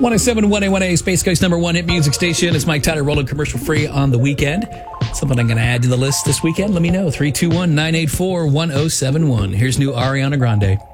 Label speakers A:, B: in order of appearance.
A: 107.1A1A, Space Coast number one hit music station. It's Mike Tyler rolling commercial free on the weekend. Something I'm going to add to the list this weekend? Let me know. 321-984-1071. Here's new Ariana Grande.